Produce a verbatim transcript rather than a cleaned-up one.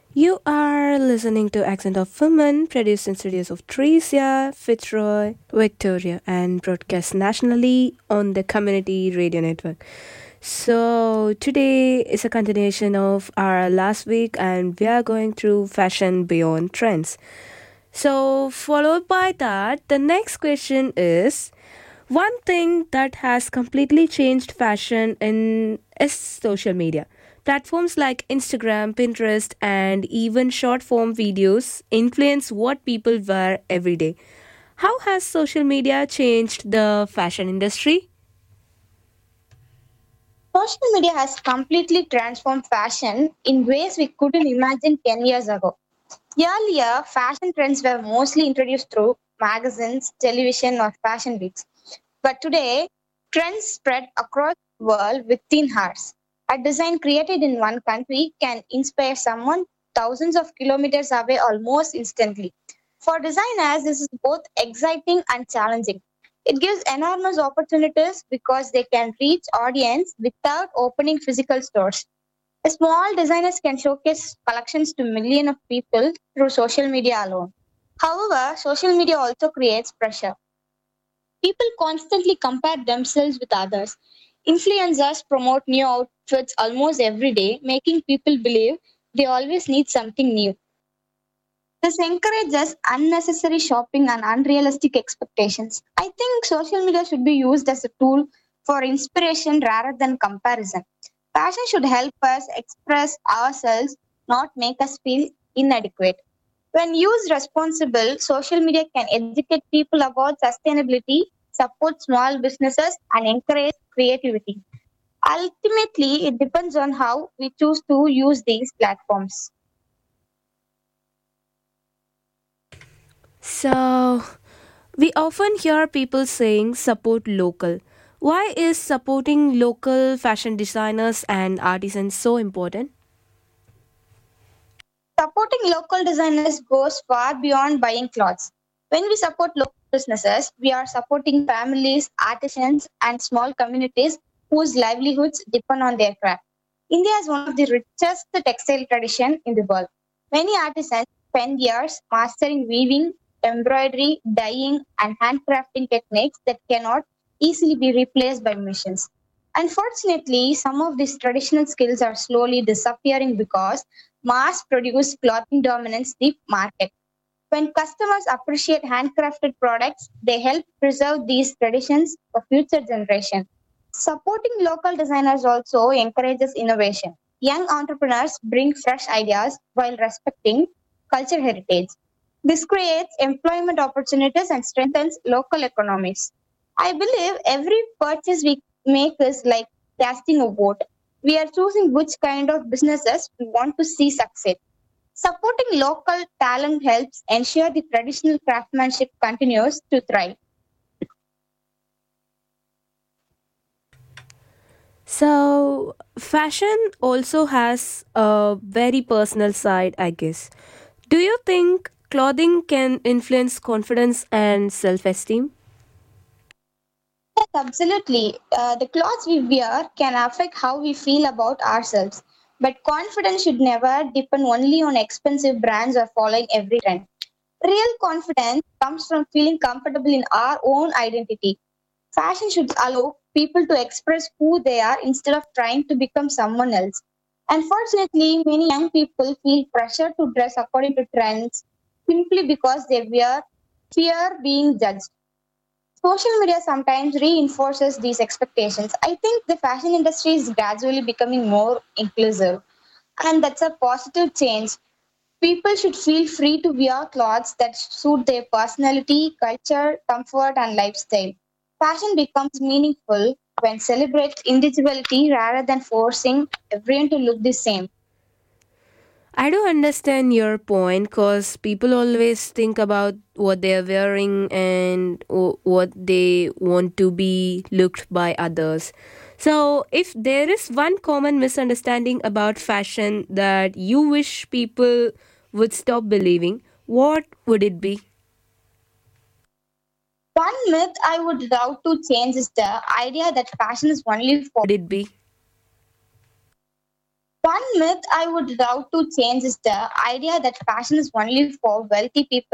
You are listening to Accent of Women, produced in studios of Tricia, Fitzroy, Victoria, and broadcast nationally on the Community Radio Network. So, today is a continuation of our last week, and we are going through fashion beyond trends. So, followed by that, the next question is one thing that has completely changed fashion in is social media. Platforms like Instagram, Pinterest, and even short form videos influence what people wear every day. How has social media changed the fashion industry? Social media has completely transformed fashion in ways we couldn't imagine ten years ago. Earlier, fashion trends were mostly introduced through magazines, television, or fashion weeks. But today, trends spread across the world within hours. A design created in one country can inspire someone thousands of kilometers away almost instantly. For designers, this is both exciting and challenging. It gives enormous opportunities because they can reach audience without opening physical stores. Small designers can showcase collections to millions of people through social media alone. However, social media also creates pressure. People constantly compare themselves with others. Influencers promote new outfits almost every day, making people believe they always need something new. This encourages unnecessary shopping and unrealistic expectations. I think social media should be used as a tool for inspiration rather than comparison. Fashion should help us express ourselves, not make us feel inadequate. When used responsible, social media can educate people about sustainability, support small businesses, and encourage creativity. Ultimately, it depends on how we choose to use these platforms. So, we often hear people saying support local. Why is supporting local fashion designers and artisans so important? Supporting local designers goes far beyond buying clothes. When we support local businesses, we are supporting families, artisans, and small communities whose livelihoods depend on their craft. India is one of the richest textile tradition in the world. Many artisans spend years mastering weaving, embroidery, dyeing, and handcrafting techniques that cannot easily be replaced by machines. Unfortunately, some of these traditional skills are slowly disappearing because mass produced clothing dominates the market. When customers appreciate handcrafted products, they help preserve these traditions for future generations. Supporting local designers also encourages innovation. Young entrepreneurs bring fresh ideas while respecting culture heritage. This creates employment opportunities and strengthens local economies. I believe every purchase we make is like casting a vote. We are choosing which kind of businesses we want to see succeed. Supporting local talent helps ensure the traditional craftsmanship continues to thrive. So, fashion also has a very personal side, I guess. Do you think clothing can influence confidence and self esteem? Yes, absolutely. Uh, the clothes we wear can affect how we feel about ourselves. But confidence should never depend only on expensive brands or following every trend. Real confidence comes from feeling comfortable in our own identity. Fashion should allow people to express who they are instead of trying to become someone else. Unfortunately, many young people feel pressure to dress according to trends simply because they wear fear being judged. Social media sometimes reinforces these expectations. I think the fashion industry is gradually becoming more inclusive, and that's a positive change. People should feel free to wear clothes that suit their personality, culture, comfort, and lifestyle. Fashion becomes meaningful when celebrates individuality rather than forcing everyone to look the same. I do understand your point because people always think about what they're wearing and o- what they want to be looked by others. So, if there is one common misunderstanding about fashion that you wish people would stop believing, what would it be? One myth I would love to change is the idea that fashion is only for Would it be? One myth I would love to change is the idea that fashion is only for wealthy people